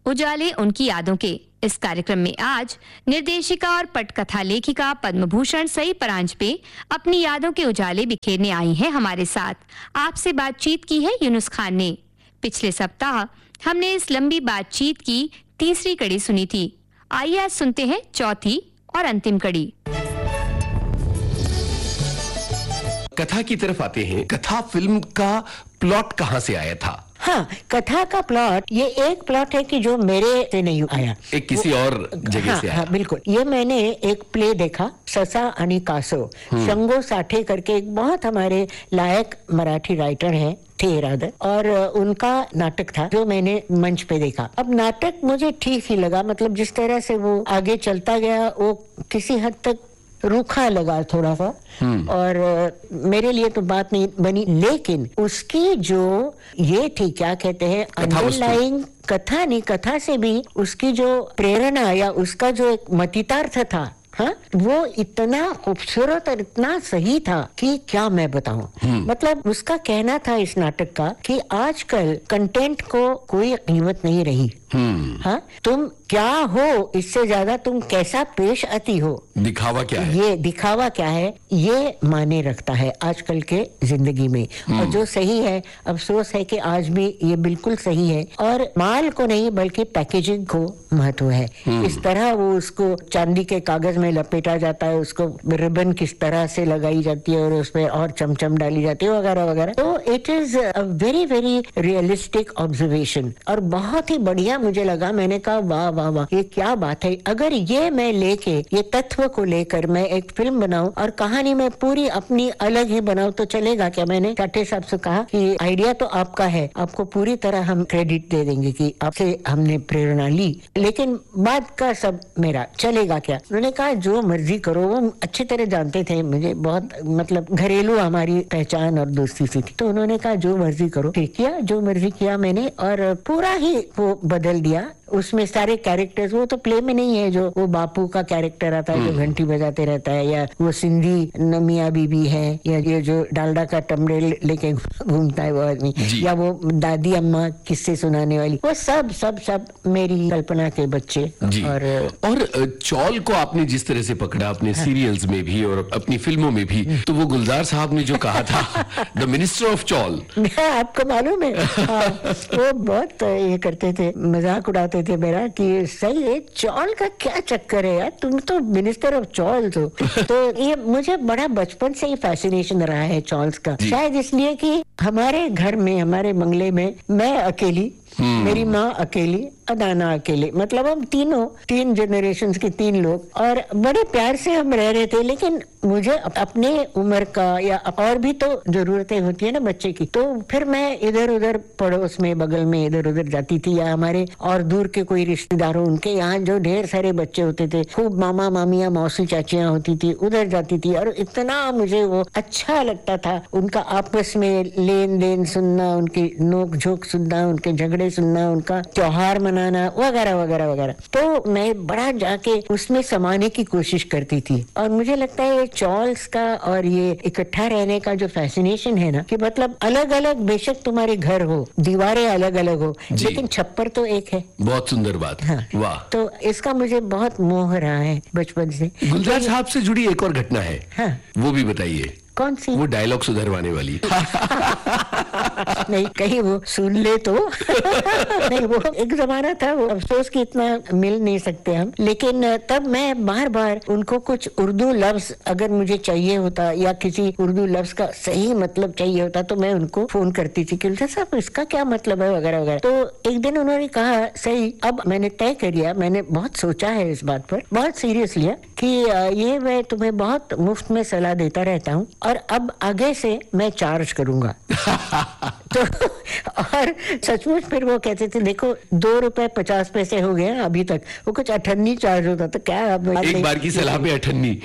उजाले उनकी यादों के। इस कार्यक्रम में आज निर्देशिका और पटकथा लेखिका पद्म भूषण सई परांजपे अपनी यादों के उजाले बिखेरने आई हैं हमारे साथ। आपसे बातचीत की है यूनुस खान ने। पिछले सप्ताह हमने इस लंबी बातचीत की तीसरी कड़ी सुनी थी। आइए आज सुनते हैं चौथी और अंतिम कड़ी। कथा की तरफ आते हैं। कथा फिल्म का प्लॉट कहाँ से आया था? हाँ, कथा का प्लॉट ये एक प्लॉट है कि जो मेरे से नहीं आया, एक किसी और जगह से आया। हाँ, बिल्कुल। ये मैंने एक प्ले देखा, ससा आणि कासव, शंगो साठे करके एक बहुत हमारे लायक मराठी राइटर हैं थे राधर, और उनका नाटक था जो मैंने मंच पे देखा। अब नाटक मुझे ठीक ही लगा, मतलब जिस तरह से वो आगे चलता गया वो किसी हद तक रूखा लगा थोड़ा सा, और मेरे लिए तो बात नहीं बनी, लेकिन उसकी जो ये थी क्या कहते हैं अंडरलाइंग कथा नहीं, कथा से भी उसकी जो प्रेरणा या उसका जो एक मतितार्थ था, हाँ, वो इतना खूबसूरत और इतना सही था कि क्या मैं बताऊं। मतलब उसका कहना था इस नाटक का कि आजकल कंटेंट को कोई कीमत नहीं रही। हाँ, तुम क्या हो, इससे ज्यादा तुम कैसा पेश आती हो, दिखावा क्या है, ये दिखावा क्या है, ये माने रखता है आजकल के जिंदगी में। और जो सही है, अफसोस है कि आज भी ये बिल्कुल सही है, और माल को नहीं बल्कि पैकेजिंग को महत्व है। इस तरह वो उसको चांदी के कागज में लपेटा जाता है, उसको रिबन किस तरह से लगाई जाती है और उसमें और चमचम डाली जाती है वगैरह वगैरह। तो it is a very very realistic observation और बहुत ही बढ़िया मुझे लगा। मैंने कहा वाह वाह वाह, ये क्या बात है। अगर ये मैं लेके, ये तत्व को लेकर मैं एक फिल्म बनाऊं और कहानी में पूरी अपनी अलग ही बनाऊं तो चलेगा क्या? मैंने टाटे साहब से कहा कि आइडिया तो आपका है, आपको पूरी तरह हम क्रेडिट दे देंगे कि आपसे हमने प्रेरणा ली, लेकिन बाद का सब मेरा, चलेगा क्या? उन्होंने कहा जो मर्जी करो। वो अच्छी तरह जानते थे मुझे, बहुत मतलब घरेलू हमारी पहचान और दोस्ती सी थी। तो उन्होंने कहा जो मर्जी करो। ठीक किया, जो मर्जी किया मैंने, और पूरा ही वो बदल दिया। उसमें सारे कैरेक्टर्स, वो तो प्ले में नहीं है, जो वो बापू का कैरेक्टर आता है जो घंटी बजाते रहता है, या वो सिंधी नमिया बीबी है, या ये जो डालडा का टमड़े लेके घूमता है वो आदमी, या वो दादी अम्मा किस्से सुनाने वाली, वो सब सब सब मेरी कल्पना के बच्चे। और चौल को आपने जिस तरह से पकड़ा अपने सीरियल्स में भी और अपनी फिल्मों में भी, तो वो गुलजार साहब ने जो कहा था द मिनिस्टर ऑफ चौल, आपको मालूम है? वो बहुत ये करते थे, मजाक उड़ाते थे मेरा कि सही है, चौल का क्या चक्कर है यार, तुम तो मिनिस्टर ऑफ चौल हो। तो ये मुझे बड़ा बचपन से ही फैसिनेशन रहा है चौल्स का, शायद इसलिए कि हमारे घर में, हमारे बंगले में मैं अकेली, मेरी माँ अकेली, अदाना अकेले, मतलब हम तीन जनरेशंस के 3 लोग, और बड़े प्यार से हम रह रहे थे। लेकिन मुझे अपने उम्र का या और भी तो जरूरतें होती है ना बच्चे की, तो फिर मैं इधर उधर पड़ोस में, बगल में इधर उधर जाती थी, या हमारे और दूर के कोई रिश्तेदारों, उनके यहाँ जो ढेर सारे बच्चे होते थे, खूब मामा मामियाँ मौसी चाचियाँ होती थी, उधर जाती थी, और इतना मुझे वो अच्छा लगता था, उनका आपस में लेन देन सुनना, उनकी नोक झोंक सुनना, उनके झगड़े सुनना, उनका त्योहार मनाना वगैरह वगैरह वगैरह। तो मैं बड़ा जाके उसमें समाने की कोशिश करती थी। और मुझे लगता है चॉल्स का और ये इकट्ठा रहने का जो फैसिनेशन है ना, कि मतलब अलग अलग, बेशक तुम्हारे घर हो, दीवारें अलग अलग हो, लेकिन छप्पर तो एक है। बहुत सुंदर बात। हाँ, वाह। तो इसका मुझे बहुत मोह रहा है बचपन से। गुलजार साहब से जुड़ी एक और घटना है, हाँ, वो भी बताइए। कौन सी? वो डायलॉग सुधरवाने वाली। नहीं, कहीं वो सुन ले तो। नहीं, वो एक जमाना था, वो अफसोस कि इतना मिल नहीं सकते हम, लेकिन तब मैं बार बार उनको कुछ उर्दू लफ्ज अगर मुझे चाहिए होता, या किसी उर्दू लफ्ज का सही मतलब चाहिए होता, तो मैं उनको फोन करती थी कि गुलजार साहब इसका क्या मतलब है वगैरह वगैरह। तो एक दिन उन्होंने कहा सही, अब मैंने तय कर लिया, मैंने बहुत सोचा है इस बात पर, बहुत सीरियस लिया कि ये मैं तुम्हें बहुत मुफ्त में सलाह देता रहता हूँ, और अब आगे से मैं चार्ज करूंगा। तो और सचमुच फिर वो कहते थे देखो ₹2.50 हो गए अभी तक, वो कुछ 98 चार्ज होता था। क्या एक बार की सलाह पे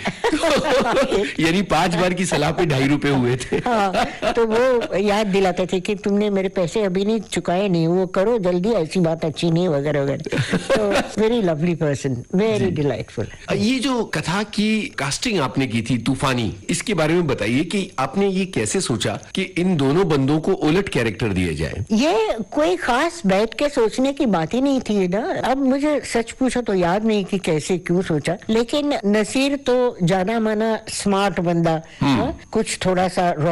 98 यानी 5 बार की सलाह पे ₹2.50 हुए थे। हाँ, तो वो याद दिलाते थे कि तुमने मेरे पैसे अभी नहीं चुकाए, नहीं, वो करो जल्दी, ऐसी बात अच्छी नहीं वगैरह वगैरह। तो very lovely person, very delightful. ये जो कथा की कास्टिंग आपने की थी तूफानी, इसके बारे में बताइए कि आपने ये कैसे सोचा कि इन दोनों बंदों को उलट कैरेक्टर दिए जाए? ये कोई खास बैठ के सोचने की बात ही नहीं थी ना। अब मुझे सच पूछो तो याद नहीं कि कैसे क्यों सोचा, लेकिन नसीर तो जाना माना स्मार्ट बंदा, कुछ थोड़ा सा